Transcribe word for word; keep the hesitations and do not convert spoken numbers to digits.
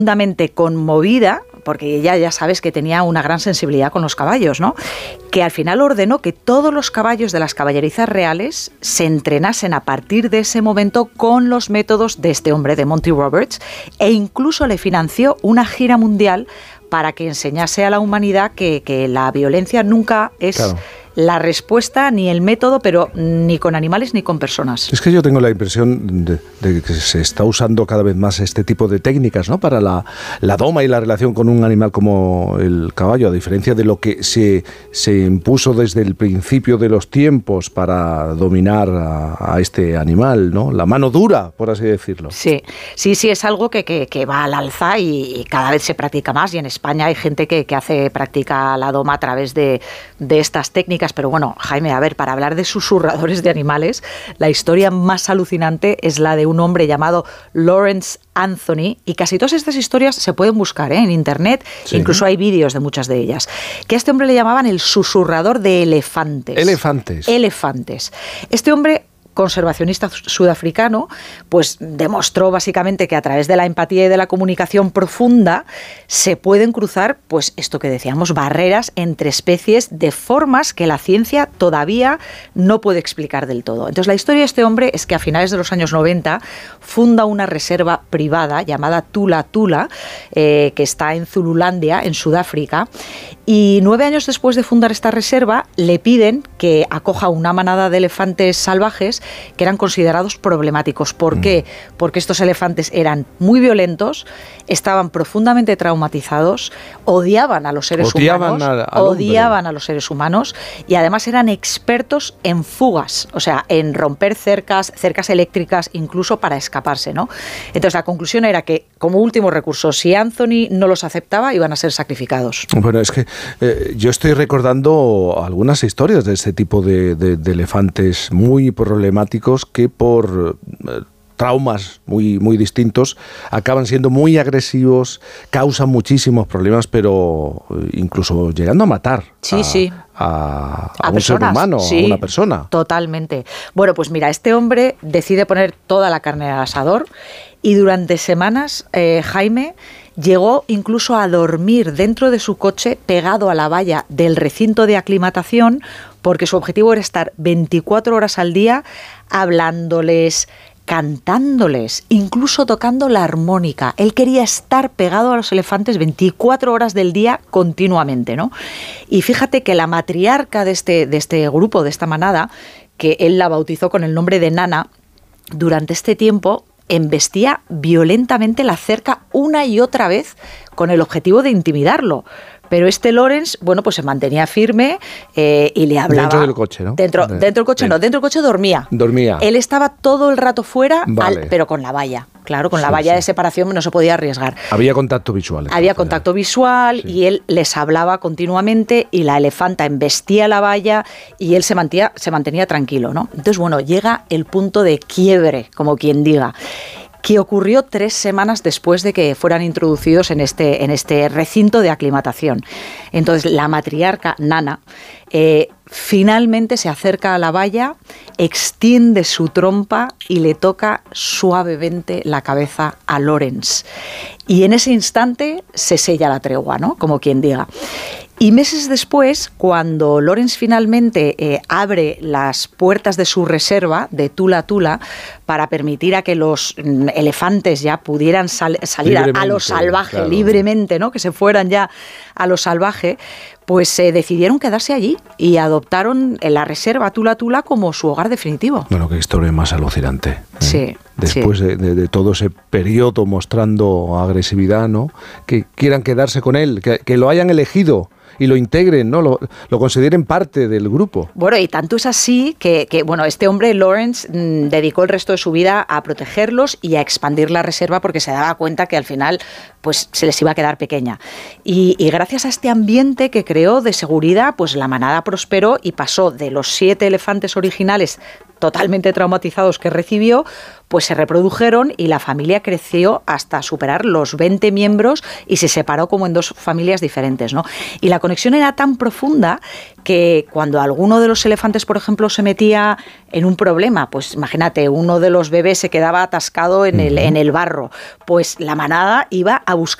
profundamente conmovida, porque ella ya sabes que tenía una gran sensibilidad con los caballos, ¿no? Que al final ordenó que todos los caballos de las caballerizas reales se entrenasen a partir de ese momento con los métodos de este hombre, de Monty Roberts, e incluso le financió una gira mundial para que enseñase a la humanidad que, que la violencia nunca es... Claro. La respuesta ni el método, pero ni con animales ni con personas. Es que yo tengo la impresión de, de que se está usando cada vez más este tipo de técnicas, ¿no? Para la, la doma y la relación con un animal como el caballo, a diferencia de lo que se, se impuso desde el principio de los tiempos para dominar a, a este animal, ¿no? La mano dura, por así decirlo. Sí, sí, sí, es algo que, que, que va al alza y, y cada vez se practica más, y en España hay gente que, que hace, practica la doma a través de, de estas técnicas. Pero bueno, Jaime, a ver, para hablar de susurradores de animales, la historia más alucinante es la de un hombre llamado Lawrence Anthony, y casi todas estas historias se pueden buscar, ¿eh? En internet, sí. Incluso hay vídeos de muchas de ellas, que a este hombre le llamaban el susurrador de elefantes. Elefantes. Elefantes. Este hombre, conservacionista sudafricano, pues demostró básicamente que a través de la empatía y de la comunicación profunda se pueden cruzar, pues esto que decíamos, barreras entre especies de formas que la ciencia todavía no puede explicar del todo. Entonces la historia de este hombre es que a finales de los años noventa funda una reserva privada llamada Tula Tula, eh, que está en Zululandia, en Sudáfrica, y nueve años después de fundar esta reserva le piden que acoja una manada de elefantes salvajes que eran considerados problemáticos. ¿Por mm. qué? Porque estos elefantes eran muy violentos, estaban profundamente traumatizados, odiaban a los seres odiaban humanos, al, al odiaban a los seres humanos, y además eran expertos en fugas, o sea, en romper cercas, cercas eléctricas, incluso para escaparse, ¿no? Entonces la conclusión era que, como último recurso, si Anthony no los aceptaba, iban a ser sacrificados. Bueno, es que eh, yo estoy recordando algunas historias de este tipo de, de, de elefantes muy problemáticos que por eh, traumas muy, muy distintos acaban siendo muy agresivos, causan muchísimos problemas, pero incluso llegando a matar sí, a, sí. a, a, a un personas, ser humano, sí, a una persona. Totalmente. Bueno, pues mira, este hombre decide poner toda la carne al asador y durante semanas, eh, Jaime, llegó incluso a dormir dentro de su coche pegado a la valla del recinto de aclimatación, porque su objetivo era estar veinticuatro horas al día hablándoles, cantándoles, incluso tocando la armónica. Él quería estar pegado a los elefantes veinticuatro horas del día continuamente, ¿no? Y fíjate que la matriarca de este, de este grupo, de esta manada, que él la bautizó con el nombre de Nana, durante este tiempo embestía violentamente la cerca una y otra vez con el objetivo de intimidarlo. Pero este Lawrence, bueno, pues se mantenía firme eh, y le hablaba... Dentro del coche, ¿no? Dentro, de, dentro del coche, de, no, dentro del coche dormía. Dormía. Él estaba todo el rato fuera, vale. al, pero con la valla. Claro, con sí, la valla sí. de separación no se podía arriesgar. Había contacto visual. Había contacto visual, sí. Y él les hablaba continuamente y la elefanta embestía la valla y él se mantenía, se mantenía tranquilo, ¿no? Entonces, bueno, llega el punto de quiebre, como quien diga, que ocurrió tres semanas después de que fueran introducidos en este, en este recinto de aclimatación. Entonces, la matriarca Nana eh, finalmente se acerca a la valla, extiende su trompa y le toca suavemente la cabeza a Lawrence. Y en ese instante se sella la tregua, ¿no? Como quien diga. Y meses después, cuando Lawrence finalmente eh, abre las puertas de su reserva, de Tula Tula, para permitir a que los mm, elefantes ya pudieran sal- salir a, a lo salvaje, claro. libremente, ¿no? Que se fueran ya a lo salvaje, pues se eh, decidieron quedarse allí y adoptaron la reserva Tula Tula como su hogar definitivo. Bueno, qué historia más alucinante. ¿eh? Sí. Después sí. de, de, de todo ese periodo mostrando agresividad, ¿no? Que quieran quedarse con él, que, que lo hayan elegido y lo integren, ¿no? Lo, lo consideren parte del grupo. Bueno, y tanto es así que, que bueno, este hombre, Lawrence, mmm, dedicó el resto de su vida a protegerlos y a expandir la reserva porque se daba cuenta que al final pues se les iba a quedar pequeña. Y, y gracias a este ambiente que creó de seguridad, pues la manada prosperó y pasó de los siete elefantes originales totalmente traumatizados que recibió, pues se reprodujeron y la familia creció hasta superar los veinte miembros y se separó como en dos familias diferentes, ¿no? Y la conexión conexión era tan profunda que cuando alguno de los elefantes, por ejemplo, se metía en un problema, pues imagínate, uno de los bebés se quedaba atascado en el, en el barro, pues la manada iba a buscar